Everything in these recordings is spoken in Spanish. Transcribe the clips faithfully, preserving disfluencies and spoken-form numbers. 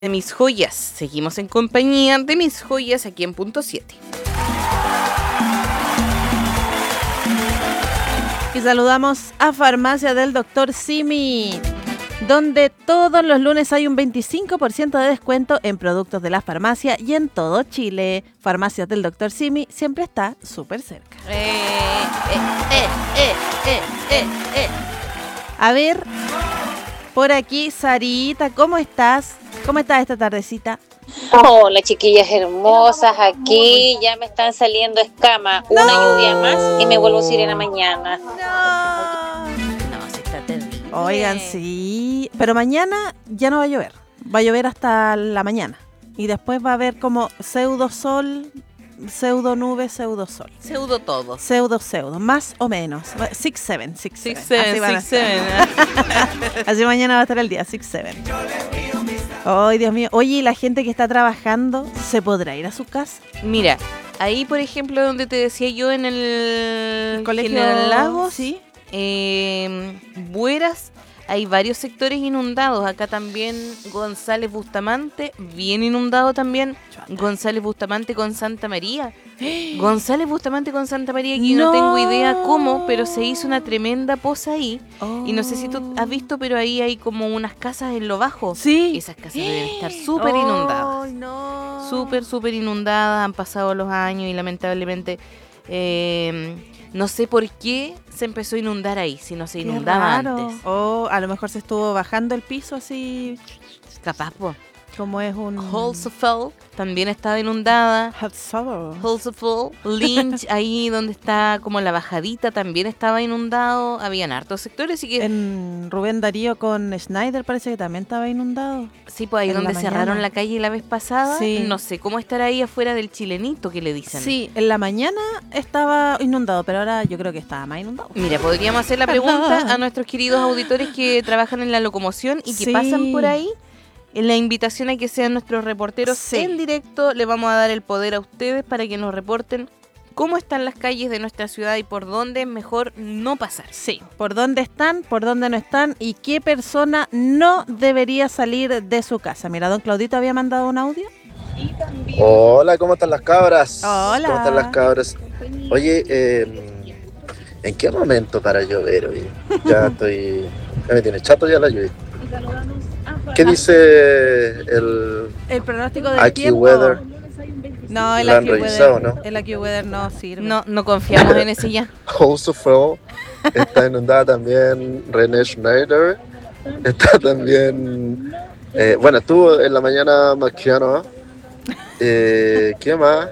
de mis joyas. Seguimos en compañía de mis joyas aquí en Punto siete. Y saludamos a Farmacia del Doctor Simi, donde todos los lunes hay un veinticinco por ciento de descuento en productos de la farmacia y en todo Chile. Farmacias del Doctor Simi siempre está súper cerca. Eh, eh, eh, eh, eh, eh, eh. A ver, por aquí, Sarita, ¿cómo estás? ¿Cómo estás esta tardecita? Hola, chiquillas hermosas, aquí ya me están saliendo escamas. Una No. lluvia más y me vuelvo sirena mañana. No. No, sí está terrible. Oigan, sí, pero mañana ya no va a llover. Va a llover hasta la mañana. Y después va a haber como pseudo sol, pseudo nube, pseudo sol. Pseudo todo. Pseudo, pseudo, más o menos. Six, seven, six, Six, seven. Así seven, van a six, estar. seven. Así mañana va a estar el día, six, seven. Ay, Dios mío. Oye, ¿y la gente que está trabajando se podrá ir a su casa? Mira, ahí por ejemplo donde te decía yo en el, El colegio General Lagos, sí. eh, Bueras, hay varios sectores inundados. Acá también González Bustamante, bien inundado también. González Bustamante con Santa María. González Bustamante con Santa María, que no. no tengo idea cómo, pero se hizo una tremenda poza ahí. Oh. Y no sé si tú has visto, pero ahí hay como unas casas en lo bajo. Sí. Esas casas deben estar súper inundadas. Oh, no. Súper, súper inundadas. Han pasado los años y lamentablemente eh, no sé por qué se empezó a inundar ahí, si no se Qué inundaba raro. antes. O a lo mejor se estuvo bajando el piso así. Capaz, po. Como es un... Holzefeld también estaba inundada. Holzefeld, Lynch, ahí donde está como la bajadita, también estaba inundado. Habían hartos sectores, así que... En Rubén Darío con Schneider parece que también estaba inundado. Sí, pues ahí en donde la cerraron mañana. la calle la vez pasada. Sí. No sé cómo estará ahí afuera del Chilenito que le dicen. Sí, en la mañana estaba inundado, pero ahora yo creo que estaba más inundado. Mira, podríamos hacer la pregunta a nuestros queridos auditores que trabajan en la locomoción y que Sí. pasan por ahí. En la invitación a que sean nuestros reporteros Sí. en directo, le vamos a dar el poder a ustedes para que nos reporten cómo están las calles de nuestra ciudad y por dónde es mejor no pasar. Sí, por dónde están, por dónde no están y qué persona no debería salir de su casa. Mira, don Claudito había mandado un audio. Hola, ¿cómo están las cabras? Hola. ¿Cómo están las cabras? Oye, eh, ¿en qué momento para llover hoy? Ya estoy... Ya me tiene chato ya la lluvia. ¿Qué dice el El pronóstico del Aki tiempo. Weather? No, el ¿Lo han Aki revisado, Weather, no? el Aki Weather no sirve. No, no confiamos en ese ya. Holzefeld, está inundada también René Schneider, está también... eh, bueno, estuvo en la mañana Maquiano. Eh, ¿Qué más?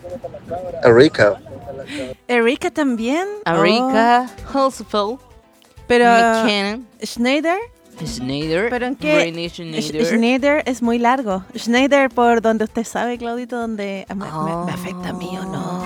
Erika. Erika también. Arica, Holzefeld, Oh, pero McKinnon, Schneider. Schneider, ¿Pero en qué? René Schneider. Schneider es muy largo. Schneider por donde usted sabe, Claudito, donde me, me- Oh. me afecta a mí o no.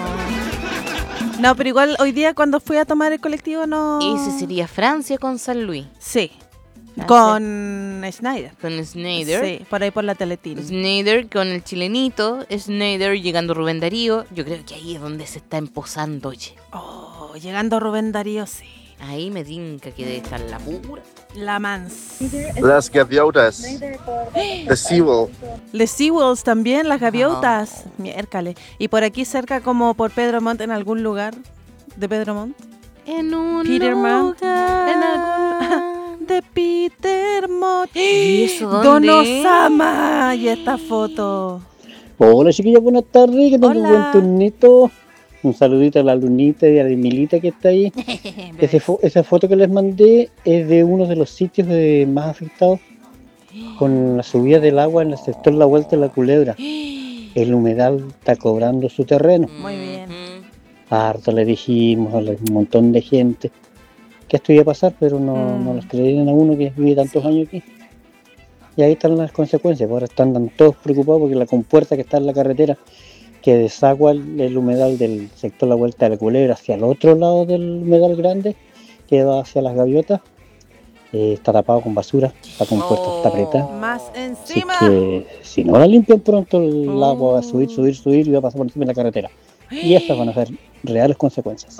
No, pero igual hoy día cuando fui a tomar el colectivo no... Ese sería Francia con San Luis. Sí, Francia con Schneider. con Schneider. Sí, por ahí por la Teletín. Schneider con el chilenito, Schneider llegando Rubén Darío. Yo creo que ahí es donde se está empozando, oye. Oh, llegando Rubén Darío, sí. Ahí me tinca que debe estar la pura. La Mans. Las gaviotas. The Seawall. Les Seawolves también, las gaviotas. Miércale. Y por aquí cerca como por Pedro Montt en algún lugar de Pedro Montt. En un Petermont, lugar. en algún de Peter Montt. ¿Y eso Don dónde? Osama. Y esta foto. Hola chiquillos, buenas tardes, que tengan un Hola. buen turnito. Un saludito a la Lunita y a la Emilita que está ahí. Ese fo- esa foto que les mandé es de uno de los sitios de más afectados con la subida del agua en el sector La Vuelta de la Culebra. El humedal está cobrando su terreno. Muy bien. Ujú. Harto le dijimos a la- un montón de gente que esto iba a pasar, pero no, Mm. no les creían a uno que vive tantos años aquí. Y ahí están las consecuencias. Ahora están tan todos preocupados porque la compuerta que está en la carretera, que desagua el, el humedal del sector La Vuelta de la Culebra hacia el otro lado del humedal grande, que va hacia las gaviotas, eh, está tapado con basura, la compuerta está apretada. Más Así encima. que si no la limpian pronto, el Oh. agua va a subir, subir, subir y va a pasar por encima de la carretera. Y esas van a ser reales consecuencias.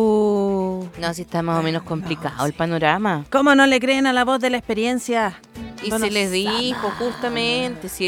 Uh, No, si está más o menos complicado el panorama. ¿Cómo no le creen a la voz de la experiencia? Y No se nos les dijo sana. justamente, si